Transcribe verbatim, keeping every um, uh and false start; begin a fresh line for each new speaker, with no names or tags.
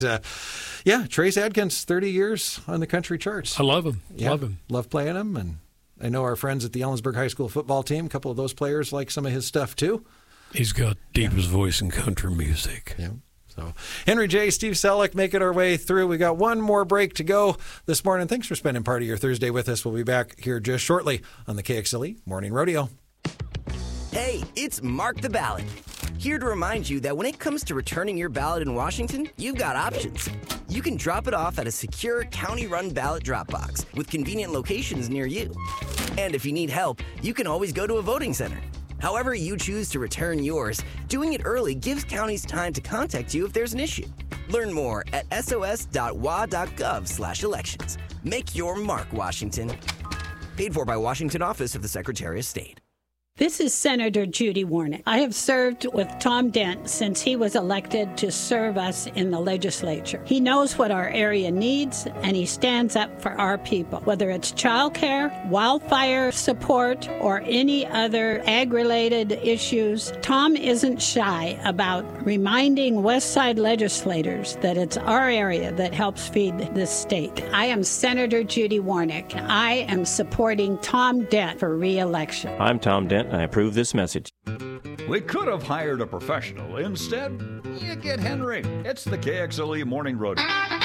Uh, yeah, Trace Adkins, thirty years on the country charts.
I love him.
Yeah,
love him.
Love playing him. And I know our friends at the Ellensburg High School football team, a couple of those players like some of his stuff too.
He's got deepest yeah. voice in country music.
Yeah. So Henry J., Steve Selleck, making our way through. We got one more break to go this morning. Thanks for spending part of your Thursday with us. We'll be back here just shortly on the K X L E Morning Rodeo.
Hey, it's Mark the Ballot. Here to remind you that when it comes to returning your ballot in Washington, you've got options. You can drop it off at a secure county-run ballot drop box with convenient locations near you. And if you need help, you can always go to a voting center. However you choose to return yours, doing it early gives counties time to contact you if there's an issue. Learn more at sos.wa.gov slash elections. Make your mark, Washington. Paid for by Washington Office of the Secretary of State.
This is Senator Judy Warnick. I have served with Tom Dent since he was elected to serve us in the legislature. He knows what our area needs, and he stands up for our people. Whether it's child care, wildfire support, or any other ag-related issues, Tom isn't shy about reminding West Side legislators that it's our area that helps feed this state. I am Senator Judy Warnick. I am supporting Tom Dent for re-election.
I'm Tom Dent. I approve this message.
We could have hired a professional. Instead, you get Henry. It's the K X L E Morning Rodeo.